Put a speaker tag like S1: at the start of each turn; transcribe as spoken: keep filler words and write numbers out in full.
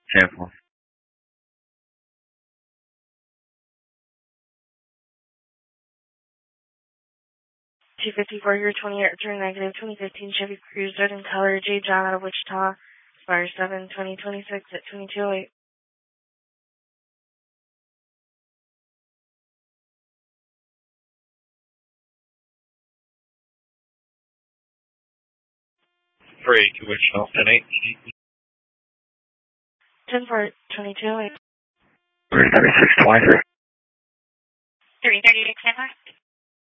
S1: Careful.
S2: two fifty-four, year twenty-eight, return negative, twenty fifteen Chevy Cruze, red in color, J. John out of Wichita, expires seven twenty twenty-six at twenty-two oh eight.
S1: Three to Wichita, ten eight.
S2: ten four, twenty-two oh eight.
S1: three thirty-six twenty-three.
S3: three thirty-six ten four.